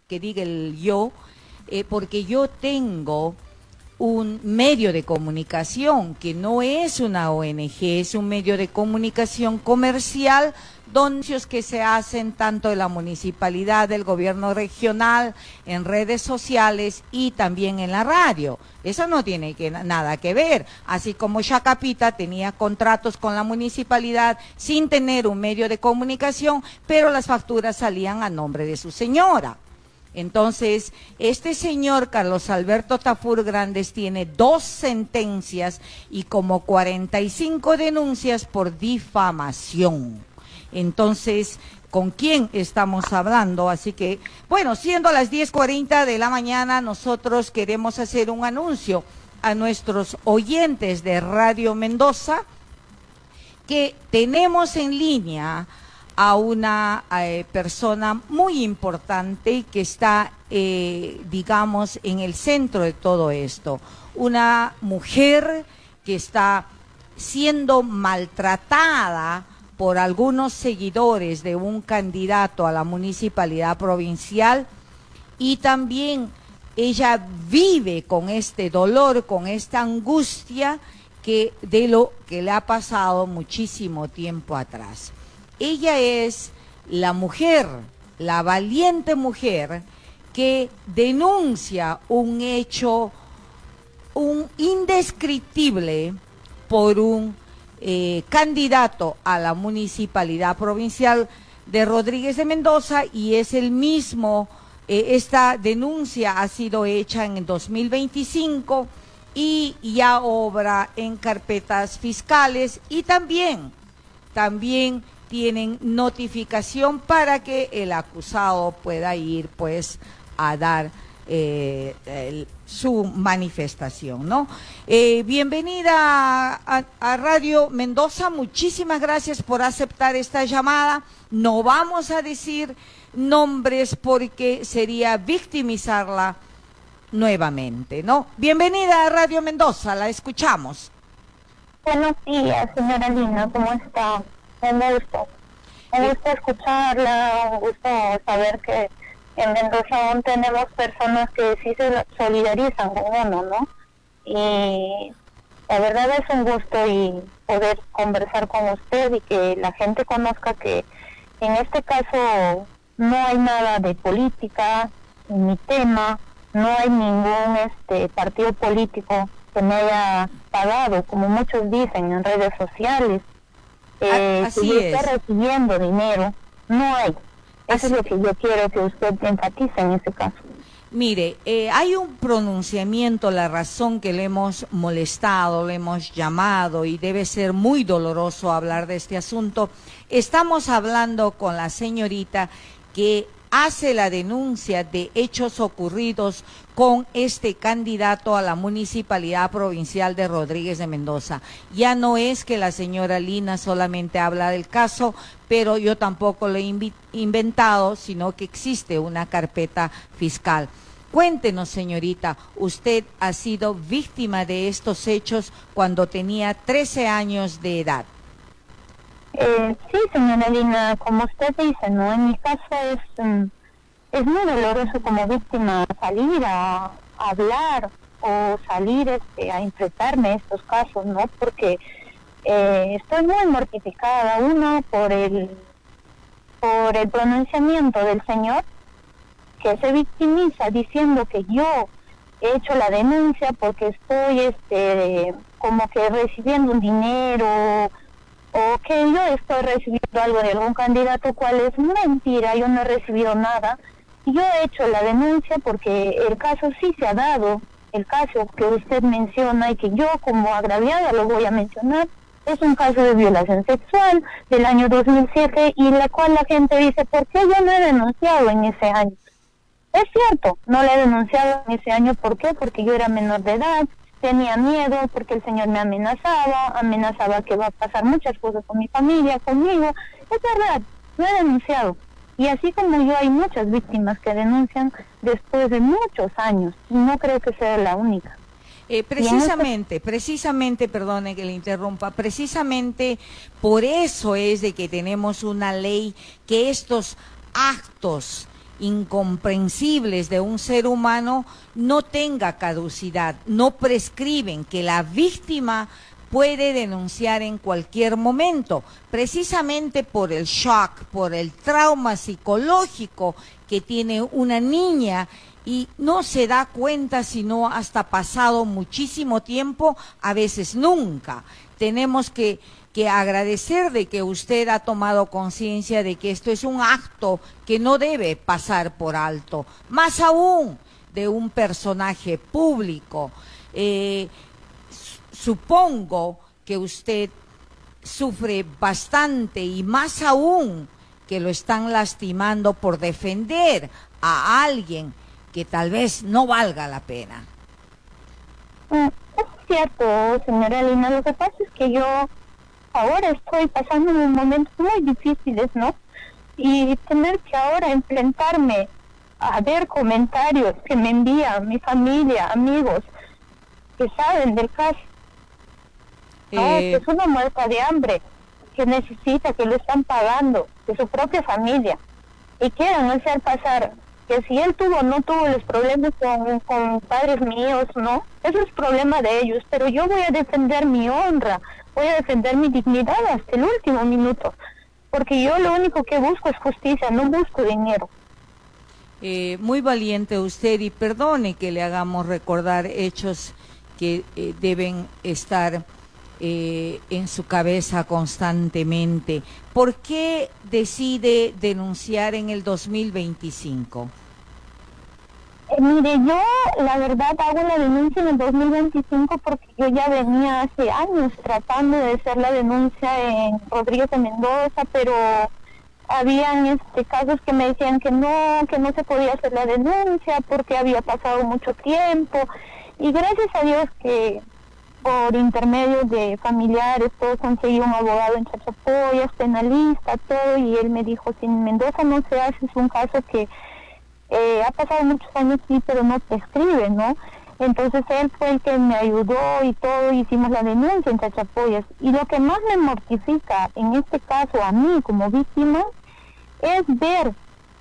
que diga el yo, porque yo tengo un medio de comunicación que no es una ONG, es un medio de comunicación comercial, anuncios que se hacen tanto en la municipalidad, del gobierno regional, en redes sociales y también en la radio. Eso no tiene nada que ver. Así como Chacapita tenía contratos con la municipalidad sin tener un medio de comunicación, pero las facturas salían a nombre de su señora. Entonces, este señor Carlos Alberto Tafur Grandes tiene 2 sentencias y como 45 denuncias por difamación. Entonces, ¿con quién estamos hablando? Así que, bueno, siendo las 10:40 de la mañana, nosotros queremos hacer un anuncio a nuestros oyentes de Radio Mendoza que tenemos en línea a una persona muy importante que está, digamos, en el centro de todo esto. Una mujer que está siendo maltratada por algunos seguidores de un candidato a la municipalidad provincial, y también ella vive con este dolor, con esta angustia de lo que le ha pasado muchísimo tiempo atrás. Ella es la mujer, la valiente mujer que denuncia un hecho indescriptible por un candidato a la municipalidad provincial de Rodríguez de Mendoza, y es el mismo, esta denuncia ha sido hecha en el 2025 y ya obra en carpetas fiscales, y también tienen notificación para que el acusado pueda ir pues a dar su manifestación, ¿no? Bienvenida a Radio Mendoza, muchísimas gracias por aceptar esta llamada. No vamos a decir nombres porque sería victimizarla nuevamente, ¿no? Bienvenida a Radio Mendoza, la escuchamos. Buenos días, señora Lina, ¿cómo está? Me gusta escucharla, me gusta saber que en Mendoza aún tenemos personas que sí se solidarizan con uno, ¿no? Y la verdad es un gusto y poder conversar con usted y que la gente conozca que en este caso no hay nada de política en mi tema, no hay ningún partido político que me haya pagado, como muchos dicen en redes sociales, así que yo es. esté recibiendo dinero, no hay. Eso es lo que yo quiero que usted enfatice en ese caso. Mire, hay un pronunciamiento, la razón que le hemos molestado, le hemos llamado, y debe ser muy doloroso hablar de este asunto. Estamos hablando con la señorita que hace la denuncia de hechos ocurridos con este candidato a la municipalidad provincial de Rodríguez de Mendoza. Ya no es que la señora Lina solamente habla del caso, pero yo tampoco lo he inventado, sino que existe una carpeta fiscal. Cuéntenos, señorita, usted ha sido víctima de estos hechos cuando tenía 13 años de edad. Sí, señora Lina, como usted dice, ¿no? En mi caso es muy doloroso como víctima salir a hablar o salir a enfrentarme a estos casos, ¿no? Porque estoy muy mortificada, uno, por el pronunciamiento del señor, que se victimiza diciendo que yo he hecho la denuncia porque estoy como que recibiendo un dinero, o que yo estoy recibiendo algo de algún candidato, cual es mentira. Yo no he recibido nada. Yo he hecho la denuncia porque el caso sí se ha dado, el caso que usted menciona y que yo como agraviada lo voy a mencionar, es un caso de violación sexual del año 2007, y la cual la gente dice, ¿por qué yo no he denunciado en ese año? Es cierto, no lo he denunciado en ese año. ¿Por qué? Porque yo era menor de edad, tenía miedo, porque el señor me amenazaba que va a pasar muchas cosas con mi familia, conmigo. Es verdad, no he denunciado. Y así como yo, hay muchas víctimas que denuncian después de muchos años, y no creo que sea la única. Precisamente, perdone que le interrumpa, precisamente por eso es de que tenemos una ley que estos actos incomprensibles de un ser humano no tenga caducidad, no prescriben, que la víctima puede denunciar en cualquier momento, precisamente por el shock, por el trauma psicológico que tiene una niña y no se da cuenta sino hasta pasado muchísimo tiempo, a veces nunca. Tenemos que agradecer de que usted ha tomado conciencia de que esto es un acto que no debe pasar por alto, más aún de un personaje público. Supongo que usted sufre bastante y más aún que lo están lastimando por defender a alguien que tal vez no valga la pena. Es cierto, señora Lina, lo que pasa es que yo ahora estoy pasando unos momentos muy difíciles, ¿no? Y tener que ahora enfrentarme a ver comentarios que me envían mi familia, amigos, que saben del caso, ¿no? Que es una muerta de hambre, que necesita, que lo están pagando, de su propia familia, y quieren hacer pasar que si él tuvo o no tuvo los problemas con padres míos, ¿no? Eso es problema de ellos, pero yo voy a defender mi honra, voy a defender mi dignidad hasta el último minuto, porque yo lo único que busco es justicia, no busco dinero. Muy valiente usted y perdone que le hagamos recordar hechos que deben estar en su cabeza constantemente. ¿Por qué decide denunciar en el 2025? Mire, yo la verdad hago la denuncia en el 2025 porque yo ya venía hace años tratando de hacer la denuncia en Rodríguez de Mendoza, pero habían casos que me decían que no se podía hacer la denuncia porque había pasado mucho tiempo, y gracias a Dios que por intermedio de familiares todo conseguí un abogado en Chachapoyas, penalista, todo, y él me dijo, si en Mendoza no se hace, es un caso que ha pasado muchos años, sí, pero no prescribe, ¿no? Entonces él fue el que me ayudó y todo, hicimos la denuncia en Chachapoyas. Y lo que más me mortifica en este caso a mí como víctima es ver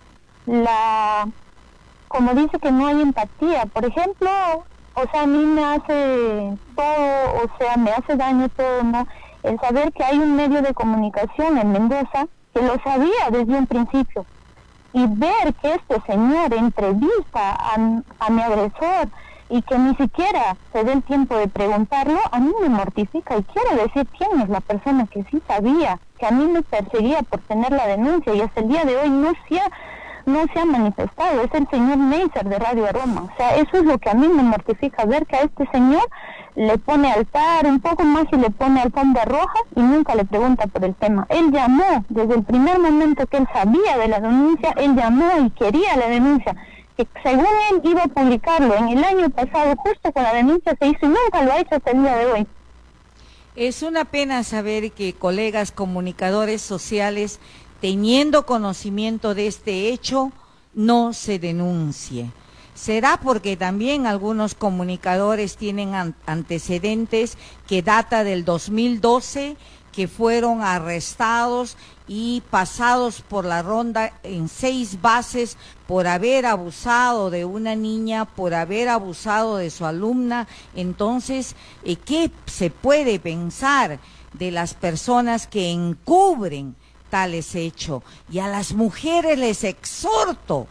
como dice que no hay empatía. Por ejemplo, o sea, a mí me hace todo, o sea, me hace daño todo, ¿no? El saber que hay un medio de comunicación en Mendoza que lo sabía desde un principio, y ver que este señor entrevista a mi agresor y que ni siquiera se dé el tiempo de preguntarlo, a mí me mortifica, y quiero decir quién es la persona que sí sabía, que a mí me perseguía por tener la denuncia y hasta el día de hoy no se ha manifestado. Es el señor Neisser de Radio Aroma. O sea, eso es lo que a mí me mortifica, ver que a este señor le pone altar un poco más y le pone alfombra roja y nunca le pregunta por el tema. Él llamó desde el primer momento que él sabía de la denuncia, él llamó y quería la denuncia, que según él iba a publicarlo en el año pasado, justo cuando la denuncia se hizo, y nunca lo ha hecho hasta el día de hoy. Es una pena saber que colegas comunicadores sociales, teniendo conocimiento de este hecho, no se denuncie. ¿Será porque también algunos comunicadores tienen antecedentes que data del 2012, que fueron arrestados y pasados por la ronda en 6 bases por haber abusado de una niña, por haber abusado de su alumna? Entonces, ¿qué se puede pensar de las personas que encubren tales hechos? Y a las mujeres les exhorto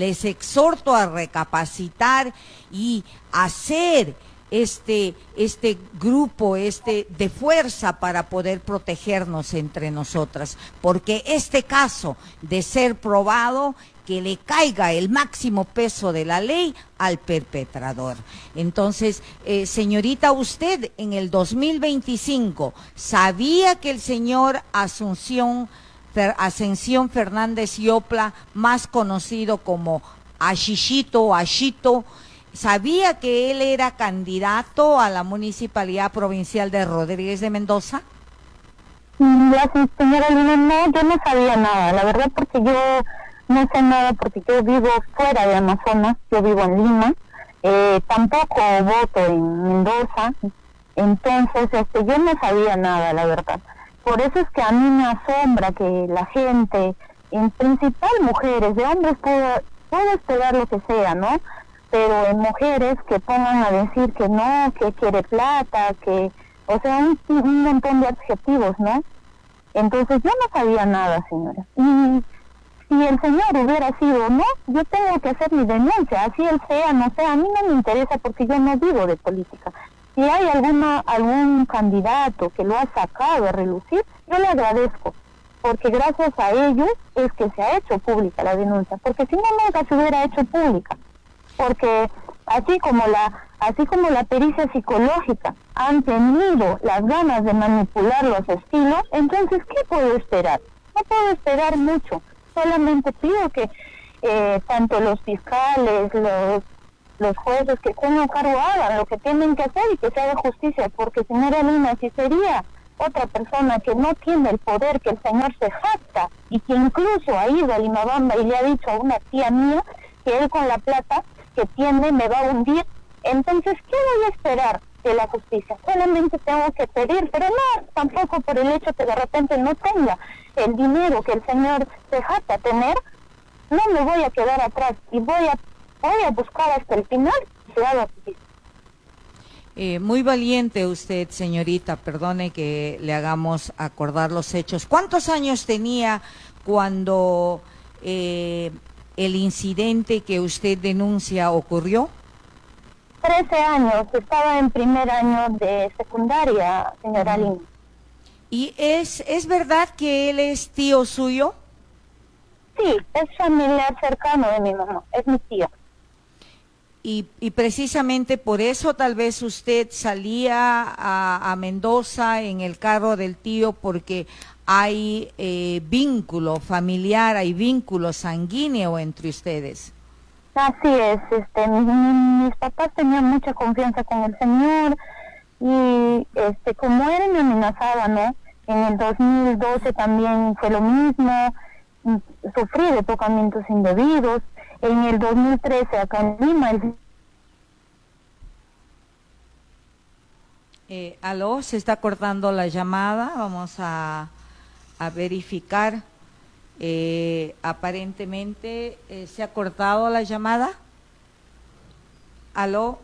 a recapacitar y hacer este grupo de fuerza para poder protegernos entre nosotras, porque este caso, de ser probado, que le caiga el máximo peso de la ley al perpetrador. Entonces, señorita, usted en el 2025 sabía que el señor Ascensión Fernández Yopla, más conocido como Ashito, ¿sabía que él era candidato a la Municipalidad Provincial de Rodríguez de Mendoza? Señora Lina, no, yo no sabía nada, la verdad, porque yo no sé nada, porque yo vivo fuera de Amazonas, yo vivo en Lima, tampoco voto en Mendoza, entonces yo no sabía nada, la verdad. Por eso es que a mí me asombra que la gente, en principal mujeres, de hombres puedo esperar lo que sea, ¿no? Pero en mujeres que pongan a decir que no, que quiere plata, que, o sea, un montón de adjetivos, ¿no? Entonces yo no sabía nada, señora. Y si el señor hubiera sido no, yo tengo que hacer mi denuncia, así él sea, no sea, a mí no me interesa porque yo no vivo de política. Si hay algún candidato que lo ha sacado a relucir, yo le agradezco, porque gracias a ellos es que se ha hecho pública la denuncia, porque si no, nunca se hubiera hecho pública, porque así como la pericia psicológica han tenido las ganas de manipular los estilos, entonces, ¿qué puedo esperar? No puedo esperar mucho, solamente pido que tanto los fiscales, los jueces que tengan cargo hagan lo que tienen que hacer y que se haga justicia, porque señora Lina, si sería otra persona que no tiene el poder que el señor se jacta y que incluso ha ido a Limabamba y le ha dicho a una tía mía que él con la plata que tiene me va a hundir, entonces ¿qué voy a esperar de la justicia? Solamente tengo que pedir, pero no tampoco por el hecho que de repente no tenga el dinero que el señor se jacta tener, no me voy a quedar atrás y voy a buscar hasta el final y se haga justicia. Muy valiente usted, señorita, perdone que le hagamos acordar los hechos. ¿Cuántos años tenía cuando el incidente que usted denuncia ocurrió? 13 años, estaba en primer año de secundaria, señora Lina. ¿Y es verdad que él es tío suyo? Sí, es familiar cercano de mi mamá, es mi tío. Y precisamente por eso tal vez usted salía a Mendoza en el carro del tío, porque hay vínculo familiar, hay vínculo sanguíneo entre ustedes. Así es, mis papás tenían mucha confianza con el señor y como él me amenazaba, ¿no? En el 2012 también fue lo mismo, sufrí de tocamientos indebidos. En el 2013 acá en Lima. Aló, se está cortando la llamada, vamos a verificar. Aparentemente se ha cortado la llamada. Aló.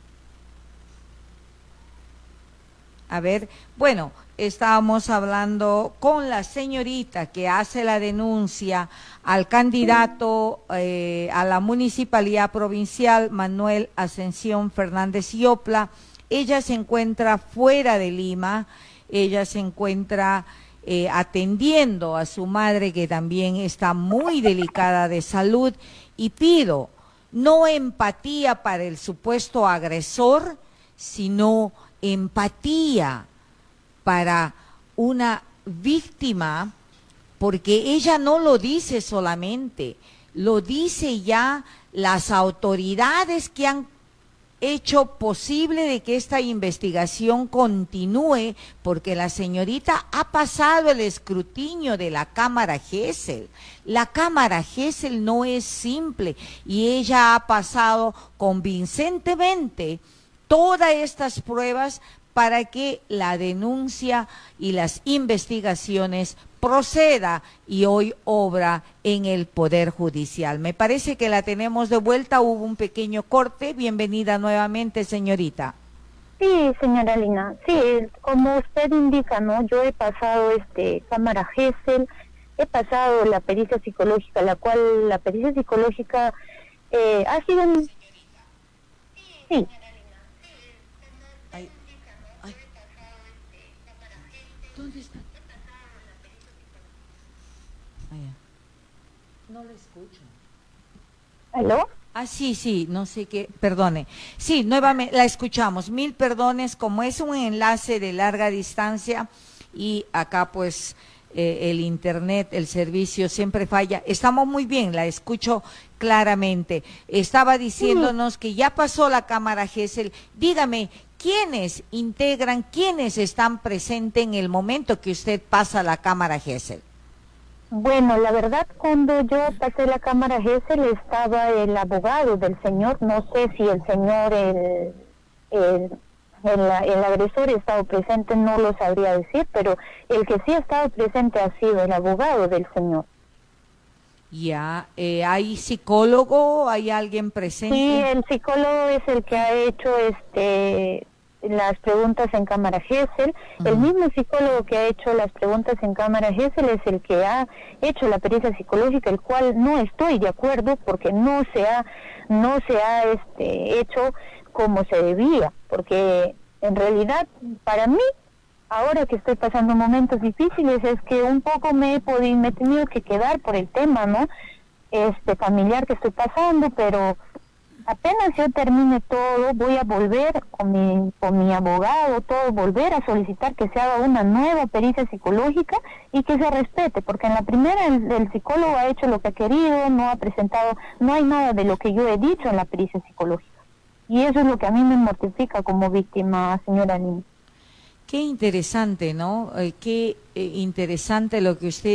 A ver, bueno, estábamos hablando con la señorita que hace la denuncia al candidato a la municipalidad provincial, Manuel Ascensión Fernández Iopla. Ella se encuentra fuera de Lima, ella se encuentra atendiendo a su madre, que también está muy delicada de salud, y pido no empatía para el supuesto agresor, sino empatía para una víctima, porque ella no lo dice solamente, lo dice ya las autoridades que han hecho posible de que esta investigación continúe, porque la señorita ha pasado el escrutinio de la Cámara Gesell. La Cámara Gesell no es simple y ella ha pasado convincentemente todas estas pruebas para que la denuncia y las investigaciones proceda y hoy obra en el Poder Judicial. Me parece que la tenemos de vuelta, hubo un pequeño corte. Bienvenida nuevamente, señorita. Sí, señora Lina, sí, como usted indica, ¿no? Yo he pasado Cámara Gesell, he pasado la pericia psicológica, la cual la pericia psicológica ha sido un... Sí. ¿Dónde está? No le escucho. ¿Aló? Ah, sí, no sé qué, perdone. Sí, nuevamente la escuchamos. Mil perdones, como es un enlace de larga distancia y acá pues el internet, el servicio siempre falla. Estamos muy bien, la escucho claramente. Estaba diciéndonos que ya pasó la Cámara Gesell. Dígame, ¿quiénes integran, quiénes están presentes en el momento que usted pasa la Cámara Gesell? Bueno, la verdad, cuando yo pasé la Cámara Gesell estaba el abogado del señor, no sé si el señor, el agresor ha estado presente, no lo sabría decir, pero el que sí ha estado presente ha sido el abogado del señor. Ya, ¿hay psicólogo? ¿Hay alguien presente? Sí, el psicólogo es el que ha hecho las preguntas en cámara Gesell. El mismo psicólogo que ha hecho las preguntas en cámara Gesell es el que ha hecho la pericia psicológica, el cual no estoy de acuerdo porque no se ha hecho como se debía, porque en realidad para mí, ahora que estoy pasando momentos difíciles, es que un poco me he tenido que quedar por el tema, ¿no? Familiar que estoy pasando, pero apenas yo termine todo, voy a volver con mi abogado, todo, volver a solicitar que se haga una nueva pericia psicológica y que se respete, porque en la primera el psicólogo ha hecho lo que ha querido, no ha presentado, no hay nada de lo que yo he dicho en la pericia psicológica. Y eso es lo que a mí me mortifica como víctima, señora Lina. Qué interesante, ¿no? Qué interesante lo que usted